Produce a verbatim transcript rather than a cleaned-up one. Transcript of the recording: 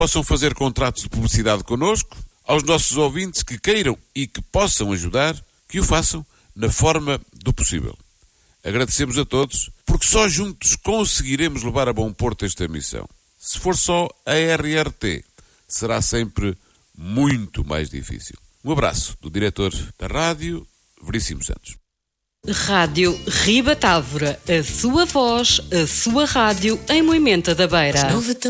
possam fazer contratos de publicidade connosco, aos nossos ouvintes que queiram e que possam ajudar, que o façam na forma do possível. Agradecemos a todos, porque só juntos conseguiremos levar a bom porto esta missão. Se for só a R R T, será sempre muito mais difícil. Um abraço do diretor da rádio, Veríssimo Santos. Rádio Ribatávora, a sua voz, a sua rádio em Moimenta da Beira.